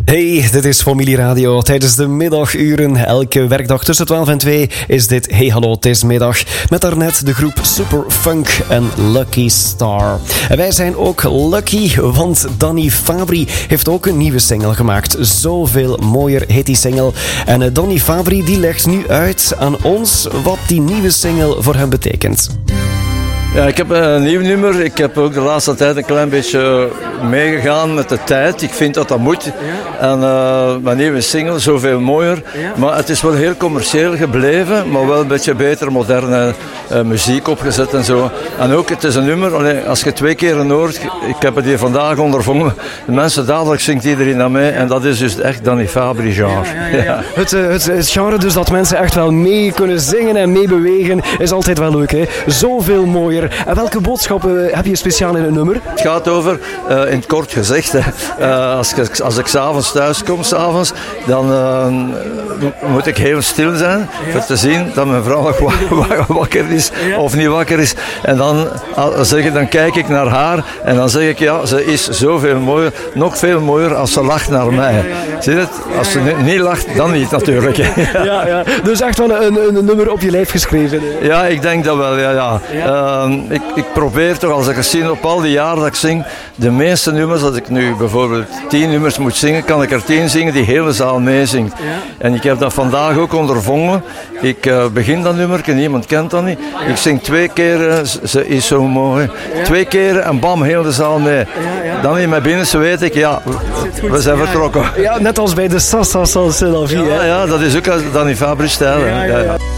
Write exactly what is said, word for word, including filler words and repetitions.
Hey, dit is Familie Radio. Tijdens de middaguren, elke werkdag tussen twaalf en twee, is dit Hey Hallo, het is middag. Met daarnet de groep Superfunk en Lucky Star. En wij zijn ook lucky, want Danny Fabri heeft ook een nieuwe single gemaakt. Zoveel mooier heet die single. En uh, Danny Fabri die legt nu uit aan ons wat die nieuwe single voor hem betekent. Ja, ik heb een nieuw nummer. Ik heb ook de laatste tijd een klein beetje meegegaan met de tijd. Ik vind dat dat moet. Ja. En uh, mijn nieuwe single, Zoveel mooier. Ja. Maar het is wel heel commercieel gebleven, maar wel een beetje beter moderne uh, muziek opgezet en zo. En ook, het is een nummer, allee, als je twee keer een hoort, ik heb het hier vandaag ondervonden, de mensen dadelijk zingt iedereen naar mee. En dat is dus echt Danny Fabri genre. Ja, ja, ja, ja. Het, het, het genre dus dat mensen echt wel mee kunnen zingen en meebewegen, is altijd wel leuk, hè? Zoveel mooier. En welke boodschappen heb je speciaal in een nummer? Het gaat over, uh, in het kort gezegd, hè, uh, als, ik, als ik s'avonds thuis kom, s'avonds, dan uh, moet ik heel stil zijn, ja, voor te zien dat mijn vrouw nog wakker is, ja, of niet wakker is. En dan, uh, zeg, dan kijk ik naar haar en dan zeg ik, ja, ze is zoveel mooier, nog veel mooier als ze lacht naar mij. Ja, ja, ja. Zie je het? Als ze ja, ja. niet lacht, dan niet natuurlijk. Ja, ja. Dus echt wel een, een nummer op je lijf geschreven. Hè? Ja, ik denk dat wel, ja. ja. ja. Uh, Ik, ik probeer toch, als ik het zie op al die jaren dat ik zing, de meeste nummers, als ik nu bijvoorbeeld tien nummers moet zingen, kan ik er tien zingen die hele zaal meezingt. Ja. En ik heb dat vandaag ook ondervonden. Ik uh, begin dat nummer, niemand kent dat niet. Ja. Ik zing twee keren, ze is zo mooi. Ja. Twee keren en bam, heel de zaal mee. Ja, ja. Dan in mijn binnenste weet ik, ja, we zijn vertrokken. Ja, net als bij de Sassa Salsa Vie. Ja, ja, dat is ook Danny Fabri stijl. Ja, ja, ja.